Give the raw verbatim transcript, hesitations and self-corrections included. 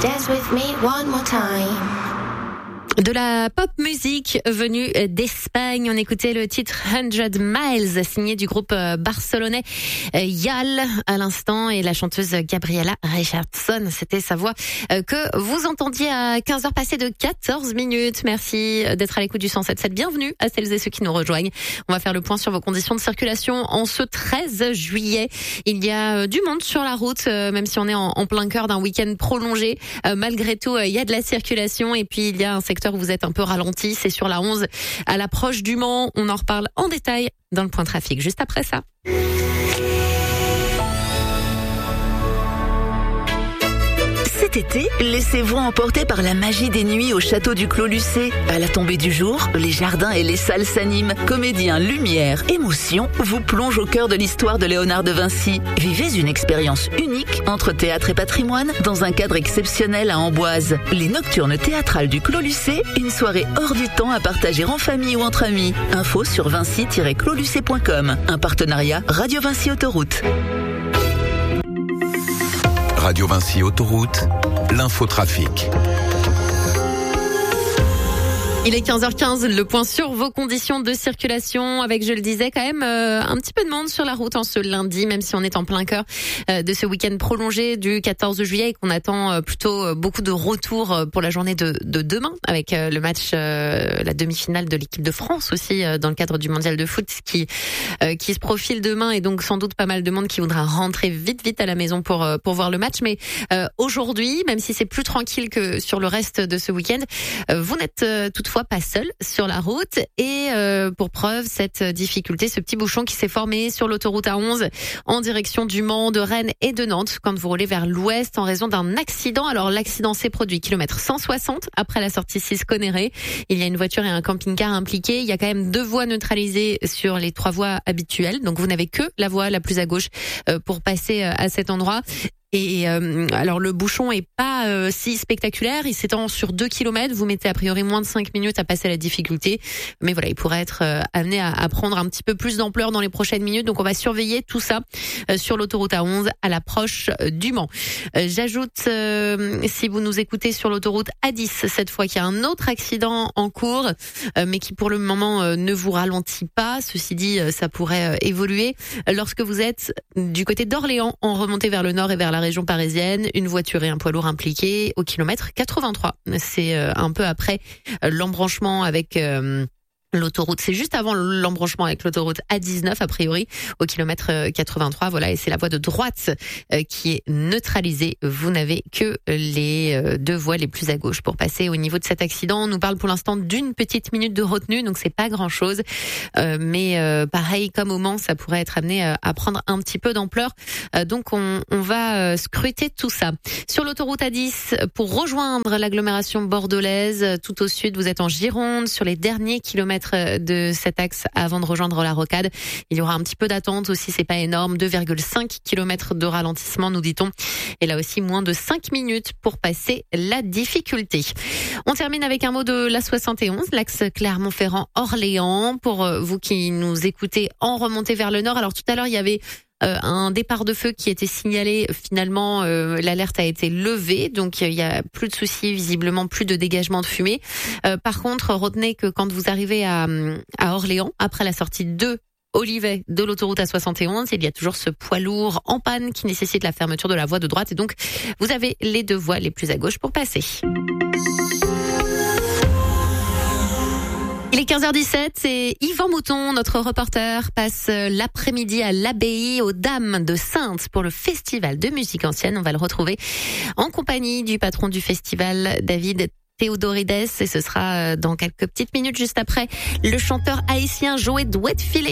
Dance with me one more time. De la pop musique venue d'Espagne, on écoutait le titre hundred miles signé du groupe barcelonais Yal à l'instant et la chanteuse Gabriela Richardson, c'était sa voix que vous entendiez à quinze heures passées de quatorze minutes. Merci d'être à l'écoute du cent sept virgule sept. Bienvenue à celles et ceux qui nous rejoignent. On va faire le point sur vos conditions de circulation en ce treize juillet. Il y a du monde sur la route, même si on est en, en plein cœur d'un week-end prolongé. Malgré tout, il y a de la circulation et puis il y a un secteur où vous êtes un peu ralenti, c'est sur la onze à l'approche du Mans. On en reparle en détail dans le point trafic juste après ça. Cet été, laissez-vous emporter par la magie des nuits au château du Clos Lucé. À la tombée du jour, les jardins et les salles s'animent. Comédiens, lumière, émotion vous plongent au cœur de l'histoire de Léonard de Vinci. Vivez une expérience unique entre théâtre et patrimoine dans un cadre exceptionnel à Amboise. Les Nocturnes théâtrales du Clos Lucé, une soirée hors du temps à partager en famille ou entre amis. Info sur vinci tiret clos lucé point com. Un partenariat Radio Vinci Autoroute. Radio Vinci Autoroute, l'infotrafic. Il est quinze heures quinze, le point sur vos conditions de circulation avec, je le disais, quand même euh, un petit peu de monde sur la route en ce lundi, même si on est en plein cœur euh, de ce week-end prolongé du quatorze juillet et qu'on attend euh, plutôt euh, beaucoup de retours euh, pour la journée de, de demain avec euh, le match, euh, la demi-finale de l'équipe de France aussi euh, dans le cadre du mondial de foot qui euh, qui se profile demain et donc sans doute pas mal de monde qui voudra rentrer vite vite à la maison pour euh, pour voir le match. Mais euh, aujourd'hui, même si c'est plus tranquille que sur le reste de ce week-end, euh, vous n'êtes euh, toutefois pas seul sur la route et euh, pour preuve cette difficulté, ce petit bouchon qui s'est formé sur l'autoroute A onze en direction du Mans, de Rennes et de Nantes quand vous roulez vers l'ouest en raison d'un accident. Alors l'accident s'est produit kilomètre cent soixante après la sortie six Conneré. Il y a une voiture et un camping-car impliqués. Il y a quand même deux voies neutralisées sur les trois voies habituelles. Donc vous n'avez que la voie la plus à gauche euh, pour passer euh, à cet endroit. Et euh, alors le bouchon est pas euh, si spectaculaire, il s'étend sur deux kilomètres, vous mettez a priori moins de cinq minutes à passer la difficulté, mais voilà, il pourrait être euh, amené à, à prendre un petit peu plus d'ampleur dans les prochaines minutes, donc on va surveiller tout ça euh, sur l'autoroute A onze à l'approche euh, du Mans. Euh, j'ajoute, euh, si vous nous écoutez sur l'autoroute A dix, cette fois qu'il y a un autre accident en cours, euh, mais qui pour le moment euh, ne vous ralentit pas, ceci dit, euh, ça pourrait euh, évoluer. Lorsque vous êtes du côté d'Orléans, en remontée vers le nord et vers la région parisienne, une voiture et un poids lourd impliqués au kilomètre quatre-vingt-trois. C'est euh, un peu après euh, l'embranchement avec euh, l'autoroute. C'est juste avant l'embranchement avec l'autoroute A dix-neuf, a priori, au kilomètre quatre-vingt-trois. Voilà, et c'est la voie de droite euh, qui est neutralisée. Vous n'avez que les euh, deux voies les plus à gauche pour passer au niveau de cet accident. On nous parle pour l'instant d'une petite minute de retenue, donc c'est pas grand-chose. Euh, mais euh, pareil, comme au Mans, ça pourrait être amené euh, à prendre un petit peu d'ampleur. Euh, donc on, on va euh, scruter tout ça. Sur l'autoroute A dix, pour rejoindre l'agglomération bordelaise, tout au sud, vous êtes en Gironde, sur les derniers kilomètres de cet axe avant de rejoindre la rocade. Il y aura un petit peu d'attente aussi, c'est pas énorme, deux virgule cinq kilomètres de ralentissement nous dit-on. Et là aussi moins de cinq minutes pour passer la difficulté. On termine avec un mot de l'A soixante et onze, l'axe Clermont-Ferrand-Orléans. Pour vous qui nous écoutez en remontée vers le nord, alors tout à l'heure il y avait Euh, un départ de feu qui était signalé. Finalement, euh, l'alerte a été levée, donc il y a plus de soucis, visiblement plus de dégagement de fumée. Euh, par contre, retenez que quand vous arrivez à, à Orléans, après la sortie de Olivet de l'autoroute A soixante et onze, il y a toujours ce poids lourd en panne qui nécessite la fermeture de la voie de droite et donc vous avez les deux voies les plus à gauche pour passer. Il est quinze heures dix-sept et Yvan Mouton, notre reporter, passe l'après-midi à l'abbaye aux Dames de Saintes pour le festival de musique ancienne. On va le retrouver en compagnie du patron du festival, David Théodorides, et ce sera dans quelques petites minutes juste après le chanteur haïtien Joey Douetfilet.